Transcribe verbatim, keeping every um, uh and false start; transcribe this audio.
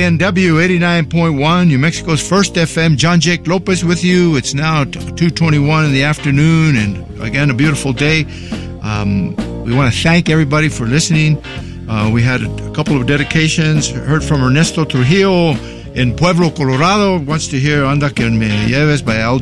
N W eighty-nine point one, New Mexico's first F M. John Jake Lopez with you. It's now two twenty-one in the afternoon, and again, a beautiful day. Um, we want to thank everybody for listening. Uh, we had a, a couple of dedications. Heard from Ernesto Trujillo in Pueblo, Colorado. Wants to hear Anda que me lleves by Al